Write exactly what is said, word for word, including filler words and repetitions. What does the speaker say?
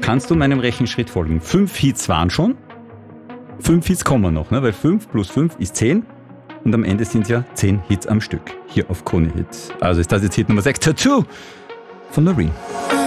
kannst du meinem Rechenschritt folgen. Fünf Hits waren schon, fünf Hits kommen noch, ne? Weil fünf plus fünf ist zehn und am Ende sind ja zehn Hits am Stück hier auf Krone Hit. Also ist das jetzt Hit Nummer sechs, Tattoo von Loreen.